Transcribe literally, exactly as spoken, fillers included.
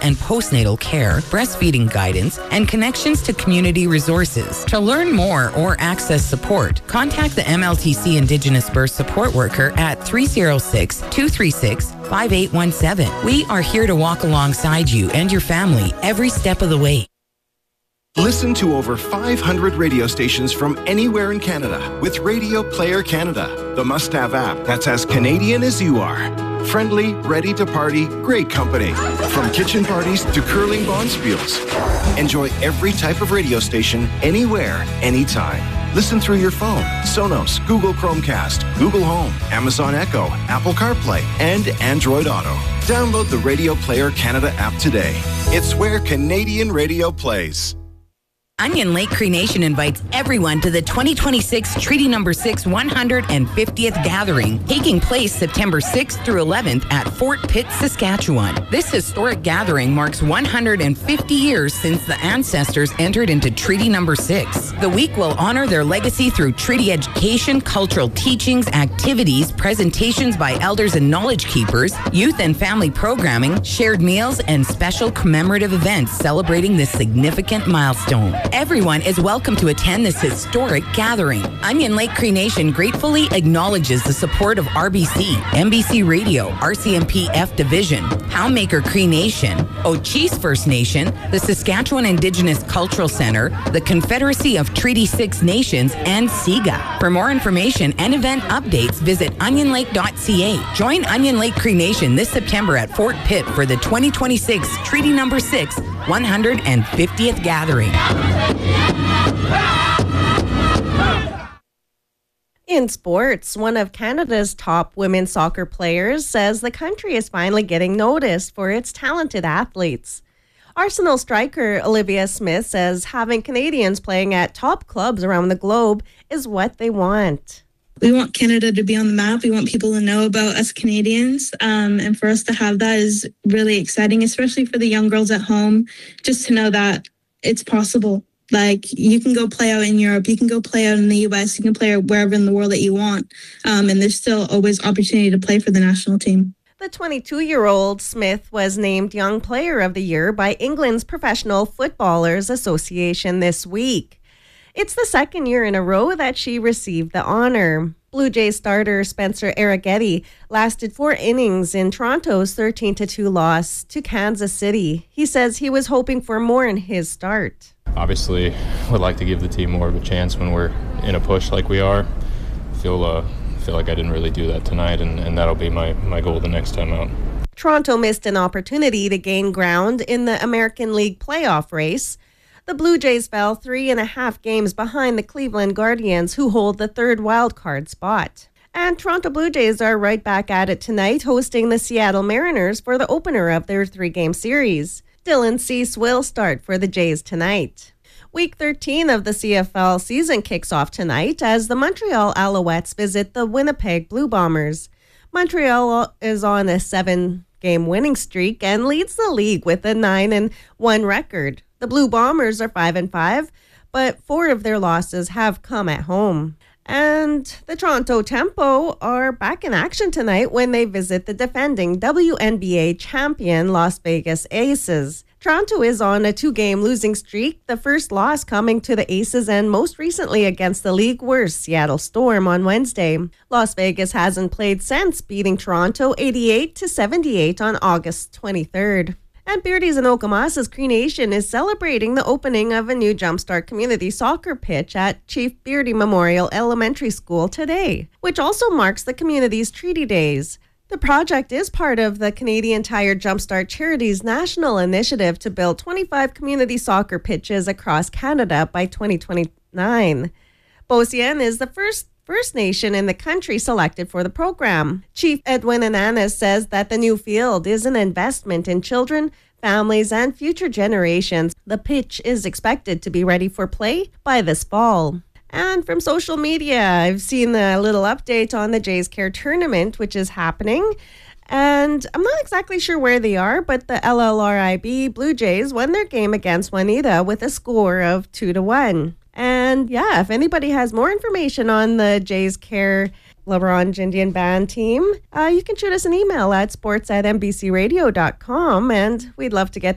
and postnatal care, breastfeeding guidance, and connections to community resources. To learn more or access support, contact the M L T C Indigenous Birth Support Worker at three oh six, two three six, five eight one seven. We are here to walk alongside you and your family every step of the way. Listen to over five hundred radio stations from anywhere in Canada with Radio Player Canada, the must-have app that's as Canadian as you are. Friendly, ready to party, great company. From kitchen parties to curling bonspiels. Enjoy every type of radio station, anywhere, anytime. Listen through your phone, Sonos, Google Chromecast, Google Home, Amazon Echo, Apple CarPlay, and Android Auto. Download the Radio Player Canada app today. It's where Canadian radio plays. Onion Lake Cree Nation invites everyone to the twenty twenty-six Treaty Number six one hundred fiftieth Gathering, taking place September sixth through eleventh at Fort Pitt, Saskatchewan. This historic gathering marks one hundred fifty years since the ancestors entered into Treaty Number six. The week will honor their legacy through treaty education, cultural teachings, activities, presentations by elders and knowledge keepers, youth and family programming, shared meals, and special commemorative events celebrating this significant milestone. Everyone is welcome to attend this historic gathering. Onion Lake Cree Nation gratefully acknowledges the support of R B C, N B C Radio, R C M P F Division, Poundmaker Cree Nation, Ochese First Nation, the Saskatchewan Indigenous Cultural Centre, the Confederacy of Treaty six Nations, and SIGA. For more information and event updates, visit onion lake dot c a. Join Onion Lake Cree Nation this September at Fort Pitt for the twenty twenty-six Treaty Number six one hundred fiftieth Gathering. In sports, one of Canada's top women's soccer players says the country is finally getting noticed for its talented athletes. Arsenal striker Olivia Smith says having Canadians playing at top clubs around the globe is what they want. We want Canada to be on the map. We want people to know about us Canadians. Um, and for us to have that is really exciting, especially for the young girls at home, just to know that it's possible. Like, you can go play out in Europe, you can go play out in the U S, you can play wherever in the world that you want. Um, and there's still always opportunity to play for the national team. The twenty-two-year-old Smith was named Young Player of the Year by England's Professional Footballers Association this week. It's the second year in a row that she received the honor. Blue Jays starter Spencer Arrighetti lasted four innings in Toronto's thirteen to two loss to Kansas City. He says he was hoping for more in his start. Obviously, would like to give the team more of a chance when we're in a push like we are. Feel uh, feel like I didn't really do that tonight, and, and that'll be my, my goal the next time out. Toronto missed an opportunity to gain ground in the American League playoff race. The Blue Jays fell three and a half games behind the Cleveland Guardians, who hold the third wildcard spot. And Toronto Blue Jays are right back at it tonight, hosting the Seattle Mariners for the opener of their three-game series. Dylan Cease will start for the Jays tonight. Week thirteen of the C F L season kicks off tonight as the Montreal Alouettes visit the Winnipeg Blue Bombers. Montreal is on a seven-game winning streak and leads the league with a nine and one record. The Blue Bombers are five and five, but four of their losses have come at home. And the Toronto Tempo are back in action tonight when they visit the defending W N B A champion Las Vegas Aces. Toronto is on a two-game losing streak, the first loss coming to the Aces and most recently against the league worst Seattle Storm on Wednesday. Las Vegas hasn't played since beating Toronto eighty-eight to seventy-eight on August twenty-third. And Beardy's in Okamassa's Cree Nation is celebrating the opening of a new Jumpstart community soccer pitch at Chief Beardy Memorial Elementary School today, which also marks the community's Treaty Days. The project is part of the Canadian Tire Jumpstart Charity's national initiative to build twenty-five community soccer pitches across Canada by twenty twenty-nine. Beausien is the first First Nation in the country selected for the program. Chief Edwin Ananas says that the new field is an investment in children, families, and future generations. The pitch is expected to be ready for play by this fall. And from social media, I've seen a little update on the Jays Care Tournament, which is happening. And I'm not exactly sure where they are, but the L L R I B Blue Jays won their game against Juanita with a score of two to one. And yeah, if anybody has more information on the Jays Care La Ronge Indian Band team, uh, you can shoot us an email at sports at n b c radio dot com, and we'd love to get